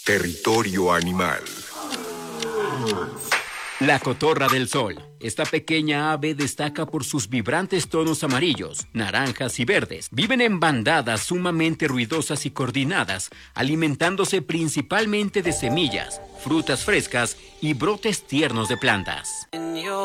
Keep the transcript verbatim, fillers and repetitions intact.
Territorio animal. La cotorra del sol. Esta pequeña ave destaca por sus vibrantes tonos amarillos, naranjas y verdes. Viven en bandadas sumamente ruidosas y coordinadas, alimentándose principalmente de semillas, frutas frescas y brotes tiernos de plantas.